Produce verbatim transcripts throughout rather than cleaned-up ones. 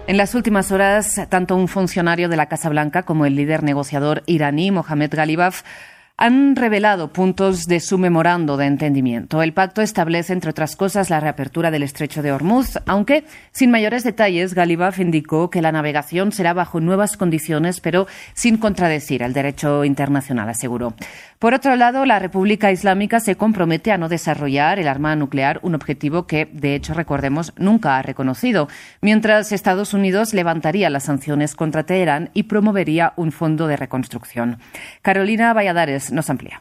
En las últimas horas, tanto un funcionario de la Casa Blanca como el líder negociador iraní, Mohammad Ghalibaf, han revelado puntos de su memorando de entendimiento. El pacto establece, entre otras cosas, la reapertura del estrecho de Hormuz, aunque sin mayores detalles. Ghalibaf indicó que la navegación será bajo nuevas condiciones, pero sin contradecir el derecho internacional, aseguró. Por otro lado, la República Islámica se compromete a no desarrollar el arma nuclear, un objetivo que, de hecho, recordemos, nunca ha reconocido, mientras Estados Unidos levantaría las sanciones contra Teherán y promovería un fondo de reconstrucción. Carolina Valladares nos amplía.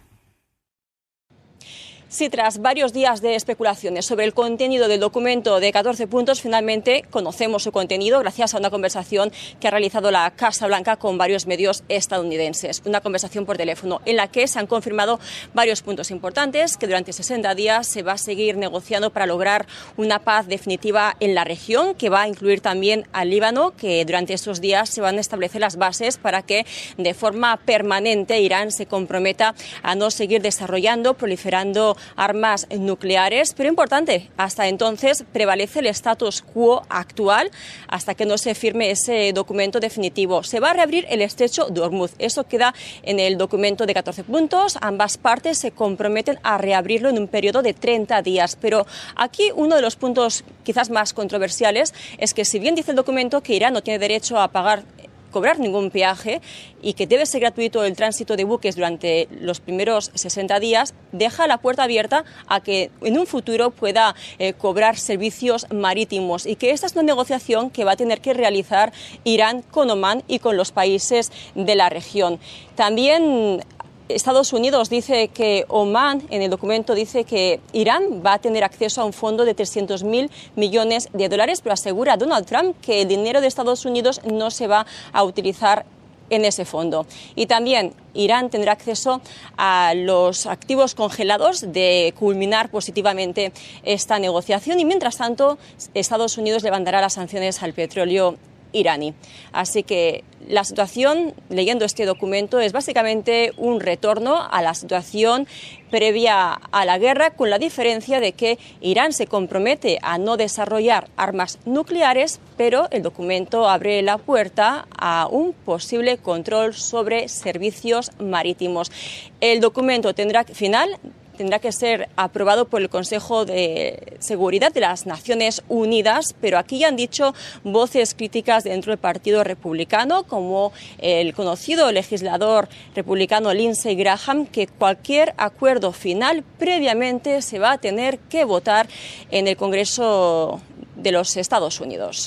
Sí, tras varios días de especulaciones sobre el contenido del documento de catorce puntos, finalmente conocemos su contenido gracias a una conversación que ha realizado la Casa Blanca con varios medios estadounidenses. Una conversación por teléfono en la que se han confirmado varios puntos importantes, que durante sesenta días se va a seguir negociando para lograr una paz definitiva en la región, que va a incluir también al Líbano, que durante estos días se van a establecer las bases para que de forma permanente Irán se comprometa a no seguir desarrollando, proliferando armas nucleares, pero importante, hasta entonces prevalece el status quo actual hasta que no se firme ese documento definitivo. Se va a reabrir el estrecho de Hormuz. Eso queda en el documento de catorce puntos. Ambas partes se comprometen a reabrirlo en un periodo de treinta días. Pero aquí uno de los puntos quizás más controversiales es que, si bien dice el documento que Irán no tiene derecho a pagar cobrar ningún peaje y que debe ser gratuito el tránsito de buques durante los primeros sesenta días, deja la puerta abierta a que en un futuro pueda eh, cobrar servicios marítimos, y que esta es una negociación que va a tener que realizar Irán con Omán y con los países de la región. También Estados Unidos dice que Omán, en el documento, dice que Irán va a tener acceso a un fondo de trescientos mil millones de dólares, pero asegura Donald Trump que el dinero de Estados Unidos no se va a utilizar en ese fondo. Y también Irán tendrá acceso a los activos congelados de culminar positivamente esta negociación, y mientras tanto Estados Unidos levantará las sanciones al petróleo iraní. Así que la situación, leyendo este documento, es básicamente un retorno a la situación previa a la guerra, con la diferencia de que Irán se compromete a no desarrollar armas nucleares, pero el documento abre la puerta a un posible control sobre servicios marítimos. El documento tendrá final tendrá que ser aprobado por el Consejo de Seguridad de las Naciones Unidas, pero aquí ya han dicho voces críticas dentro del Partido Republicano, como el conocido legislador republicano Lindsey Graham, que cualquier acuerdo final previamente se va a tener que votar en el Congreso de los Estados Unidos.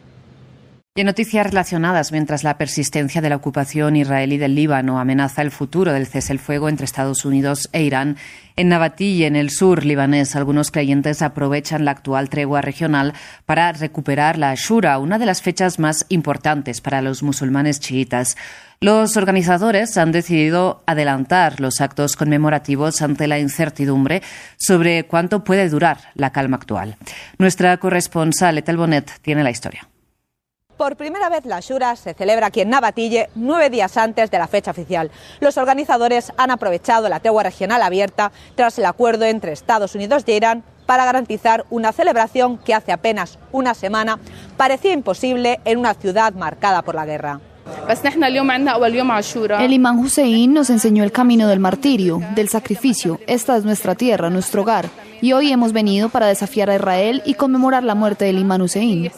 Y en noticias relacionadas, mientras la persistencia de la ocupación israelí del Líbano amenaza el futuro del cese el fuego entre Estados Unidos e Irán, en Nabatí, en el sur libanés, algunos creyentes aprovechan la actual tregua regional para recuperar la Ashura, una de las fechas más importantes para los musulmanes chiitas. Los organizadores han decidido adelantar los actos conmemorativos ante la incertidumbre sobre cuánto puede durar la calma actual. Nuestra corresponsal Etel Bonet tiene la historia. Por primera vez la Ashura se celebra aquí en Nabatille nueve días antes de la fecha oficial. Los organizadores han aprovechado la tregua regional abierta tras el acuerdo entre Estados Unidos y Irán para garantizar una celebración que hace apenas una semana parecía imposible en una ciudad marcada por la guerra. El imán Hussein nos enseñó el camino del martirio, del sacrificio. Esta es nuestra tierra, nuestro hogar. Y hoy hemos venido para desafiar a Israel y conmemorar la muerte del imán Hussein.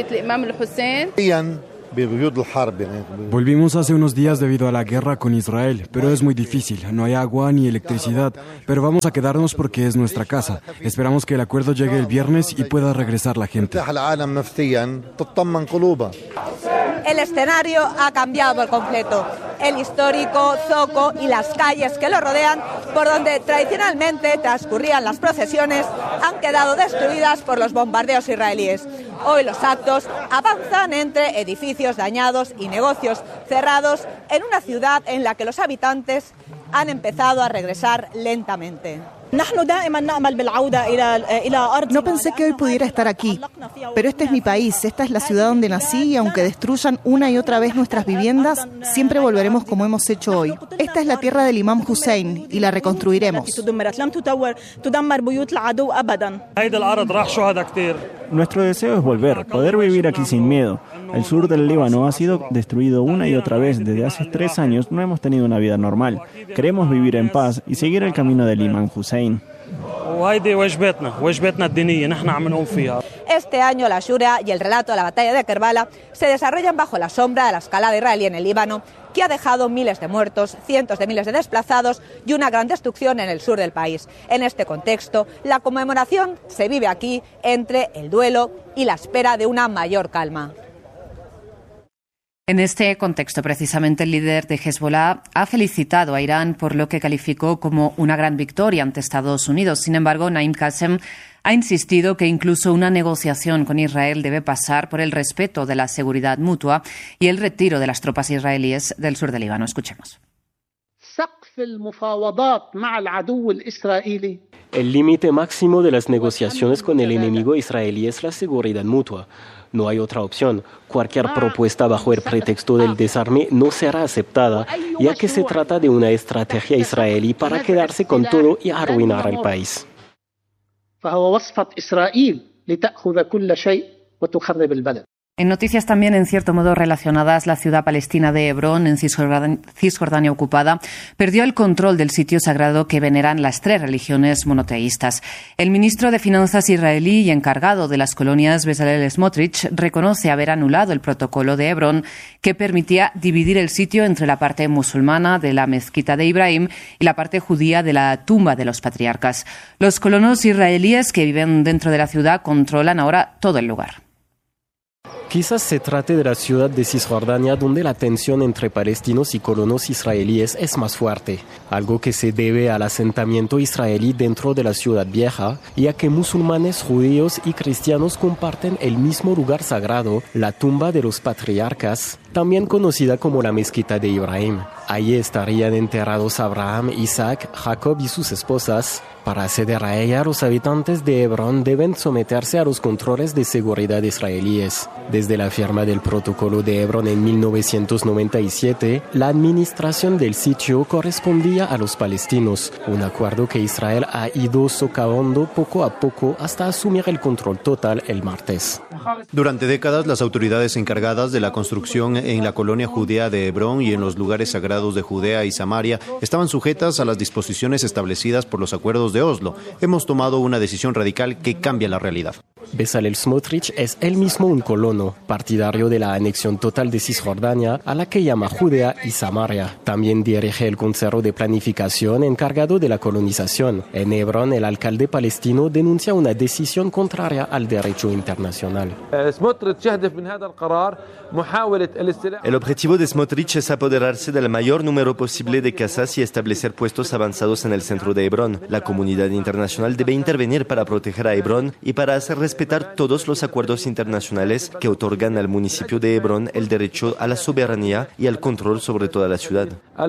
Volvimos hace unos días debido a la guerra con Israel, pero es muy difícil. No hay agua ni electricidad, pero vamos a quedarnos porque es nuestra casa. Esperamos que el acuerdo llegue el viernes y pueda regresar la gente. El escenario ha cambiado por completo. El histórico zoco y las calles que lo rodean, por donde tradicionalmente transcurrían las procesiones, han quedado destruidas por los bombardeos israelíes. Hoy los actos avanzan entre edificios dañados y negocios cerrados en una ciudad en la que los habitantes han empezado a regresar lentamente. No pensé que hoy pudiera estar aquí, pero este es mi país, esta es la ciudad donde nací, y aunque destruyan una y otra vez nuestras viviendas, siempre volveremos como hemos hecho hoy. Esta es la tierra del imán Hussein y la reconstruiremos. Nuestro deseo es volver, poder vivir aquí sin miedo. El sur del Líbano ha sido destruido una y otra vez. Desde hace tres años no hemos tenido una vida normal. Queremos vivir en paz y seguir el camino del Imam Hussein. Este año la Shura y el relato de la batalla de Kerbala se desarrollan bajo la sombra de la escalada israelí en el Líbano, que ha dejado miles de muertos, cientos de miles de desplazados y una gran destrucción en el sur del país. En este contexto, la conmemoración se vive aquí entre el duelo y la espera de una mayor calma. En este contexto, precisamente, el líder de Hezbollah ha felicitado a Irán por lo que calificó como una gran victoria ante Estados Unidos. Sin embargo, Naim Qassem ha insistido que incluso una negociación con Israel debe pasar por el respeto de la seguridad mutua y el retiro de las tropas israelíes del sur del Líbano. Escuchemos. El límite máximo de las negociaciones con el enemigo israelí es la seguridad mutua. No hay otra opción. Cualquier propuesta bajo el pretexto del desarme no será aceptada, ya que se trata de una estrategia israelí para quedarse con todo y arruinar al país. En noticias también, en cierto modo relacionadas, la ciudad palestina de Hebrón, en Cisjordania, Cisjordania ocupada, perdió el control del sitio sagrado que veneran las tres religiones monoteístas. El ministro de Finanzas israelí y encargado de las colonias, Bezalel Smotrich, reconoce haber anulado el protocolo de Hebrón que permitía dividir el sitio entre la parte musulmana de la mezquita de Ibrahim y la parte judía de la tumba de los patriarcas. Los colonos israelíes que viven dentro de la ciudad controlan ahora todo el lugar. Quizás se trate de la ciudad de Cisjordania, donde la tensión entre palestinos y colonos israelíes es más fuerte, algo que se debe al asentamiento israelí dentro de la ciudad vieja, ya que musulmanes, judíos y cristianos comparten el mismo lugar sagrado, la tumba de los patriarcas, también conocida como la mezquita de Ibrahim. Allí estarían enterrados Abraham, Isaac, Jacob y sus esposas. Para acceder a ella, los habitantes de Hebrón deben someterse a los controles de seguridad israelíes. Desde la firma del protocolo de Hebrón en mil novecientos noventa y siete, la administración del sitio correspondía a los palestinos, un acuerdo que Israel ha ido socavando poco a poco hasta asumir el control total el martes. Durante décadas, las autoridades encargadas de la construcción en la colonia judía de Hebrón y en los lugares sagrados de Judea y Samaria estaban sujetas a las disposiciones establecidas por los acuerdos de Oslo. Hemos tomado una decisión radical que cambia la realidad. Bezalel Smotrich es él mismo un colono, partidario de la anexión total de Cisjordania, a la que llama Judea y Samaria. También dirige el Consejo de Planificación encargado de la colonización. En Hebrón, el alcalde palestino denuncia una decisión contraria al derecho internacional. El objetivo de Smotrich es apoderarse del mayor número posible de casas y establecer puestos avanzados en el centro de Hebrón. La comunidad internacional debe intervenir para proteger a Hebrón y para hacer respetar todos los acuerdos internacionales que otorgan al municipio de Hebrón el derecho a la soberanía y al control sobre toda la ciudad.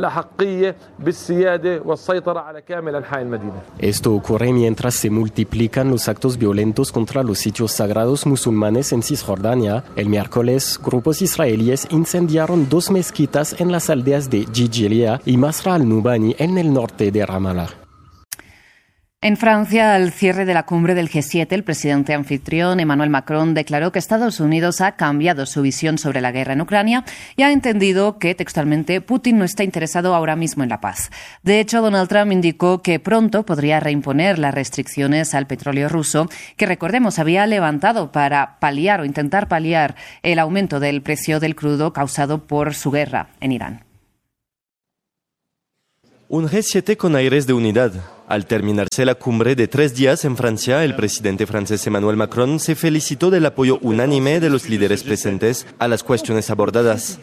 Esto ocurre mientras se multiplican los actos violentos contra los sitios sagrados musulmanes en Cisjordania. El miércoles, grupos israelíes incendiaron dos mezquitas en las aldeas de Jijilia y Masra al-Nubani en el norte de Ramallah. En Francia, al cierre de la cumbre del G siete, el presidente anfitrión Emmanuel Macron declaró que Estados Unidos ha cambiado su visión sobre la guerra en Ucrania y ha entendido que, textualmente, Putin no está interesado ahora mismo en la paz. De hecho, Donald Trump indicó que pronto podría reimponer las restricciones al petróleo ruso, que, recordemos, había levantado para paliar o intentar paliar el aumento del precio del crudo causado por su guerra en Irán. Un G siete con aires de unidad. Al terminarse la cumbre de tres días en Francia, el presidente francés Emmanuel Macron se felicitó del apoyo unánime de los líderes presentes a las cuestiones abordadas.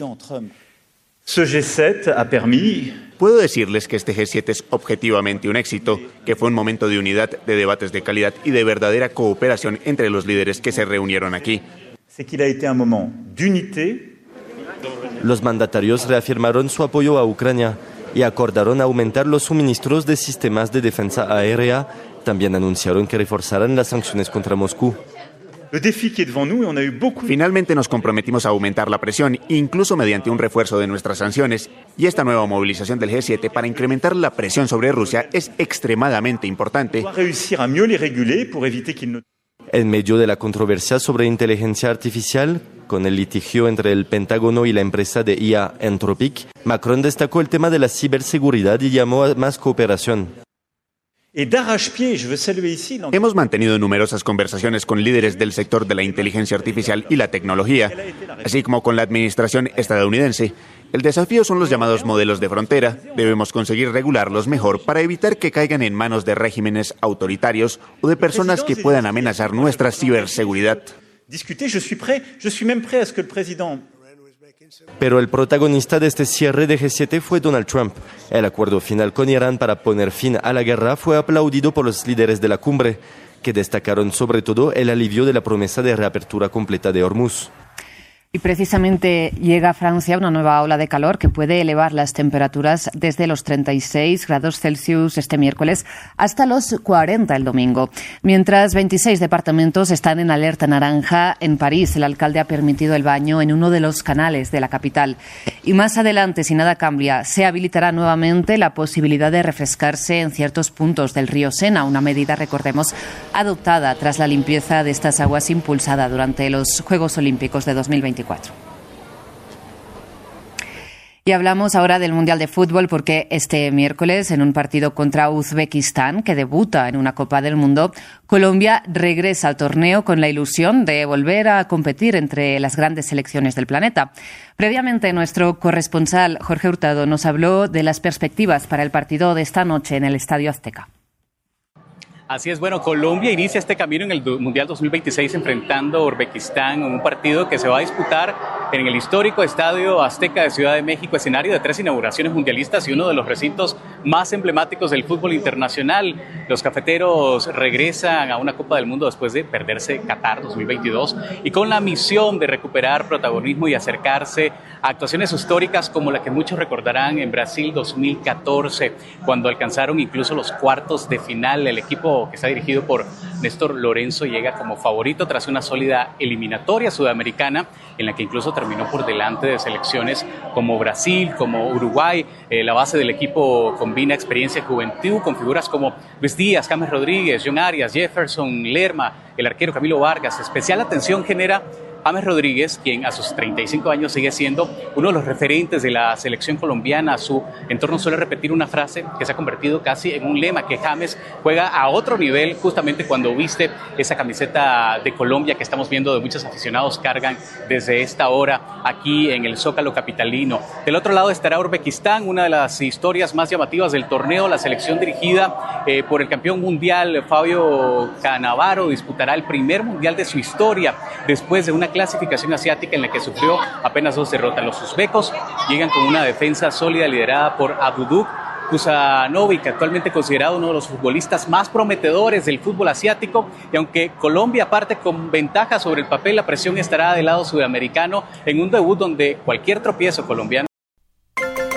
Puedo decirles que este G siete es objetivamente un éxito, que fue un momento de unidad, de debates de calidad y de verdadera cooperación entre los líderes que se reunieron aquí. Los mandatarios reafirmaron su apoyo a Ucrania y acordaron aumentar los suministros de sistemas de defensa aérea. También anunciaron que reforzarán las sanciones contra Moscú. Finalmente nos comprometimos a aumentar la presión, incluso mediante un refuerzo de nuestras sanciones. Y esta nueva movilización del G siete para incrementar la presión sobre Rusia es extremadamente importante. En medio de la controversia sobre inteligencia artificial, con el litigio entre el Pentágono y la empresa de I A Anthropic, Macron destacó el tema de la ciberseguridad y llamó a más cooperación. Hemos mantenido numerosas conversaciones con líderes del sector de la inteligencia artificial y la tecnología, así como con la administración estadounidense. El desafío son los llamados modelos de frontera. Debemos conseguir regularlos mejor para evitar que caigan en manos de regímenes autoritarios o de personas que puedan amenazar nuestra ciberseguridad. Pero el protagonista de este cierre de G siete fue Donald Trump. El acuerdo final con Irán para poner fin a la guerra fue aplaudido por los líderes de la cumbre, que destacaron sobre todo el alivio de la promesa de reapertura completa de Hormuz. Y precisamente llega a Francia una nueva ola de calor que puede elevar las temperaturas desde los treinta y seis grados Celsius este miércoles hasta los cuarenta el domingo. Mientras veintiséis departamentos están en alerta naranja, en París el alcalde ha permitido el baño en uno de los canales de la capital. Y más adelante, si nada cambia, se habilitará nuevamente la posibilidad de refrescarse en ciertos puntos del río Sena, una medida, recordemos, adoptada tras la limpieza de estas aguas impulsada durante los Juegos Olímpicos de dos mil veinticuatro. Y hablamos ahora del Mundial de Fútbol porque este miércoles, en un partido contra Uzbekistán, que debuta en una Copa del Mundo, Colombia regresa al torneo con la ilusión de volver a competir entre las grandes selecciones del planeta. Previamente, nuestro corresponsal Jorge Hurtado nos habló de las perspectivas para el partido de esta noche en el Estadio Azteca. Así es, bueno, Colombia inicia este camino en el Mundial dos mil veintiséis enfrentando a Uzbekistán en un partido que se va a disputar en el histórico Estadio Azteca de Ciudad de México, escenario de tres inauguraciones mundialistas y uno de los recintos más emblemáticos del fútbol internacional. Los cafeteros regresan a una Copa del Mundo después de perderse Qatar dos mil veintidós y con la misión de recuperar protagonismo y acercarse a actuaciones históricas como la que muchos recordarán en Brasil dos mil catorce, cuando alcanzaron incluso los cuartos de final. El equipo que está dirigido por Néstor Lorenzo llega como favorito tras una sólida eliminatoria sudamericana en la que incluso terminó por delante de selecciones como Brasil, como Uruguay. Eh, la base del equipo combina experiencia y juventud con figuras como Luis Díaz, James Rodríguez, John Arias, Jefferson Lerma, el arquero Camilo Vargas. Especial atención genera James Rodríguez, quien a sus treinta y cinco años sigue siendo uno de los referentes de la selección colombiana. Su entorno suele repetir una frase que se ha convertido casi en un lema, que James juega a otro nivel justamente cuando viste esa camiseta de Colombia que estamos viendo de muchos aficionados cargan desde esta hora aquí en el Zócalo capitalino. Del otro lado estará Uzbekistán, una de las historias más llamativas del torneo. La selección dirigida eh, por el campeón mundial Fabio Cannavaro disputará el primer mundial de su historia después de una clasificación asiática en la que sufrió apenas dos derrotas. Los uzbecos llegan con una defensa sólida liderada por Abduduk Kusanovic, actualmente considerado uno de los futbolistas más prometedores del fútbol asiático, y aunque Colombia parte con ventaja sobre el papel, la presión estará del lado sudamericano en un debut donde cualquier tropiezo colombiano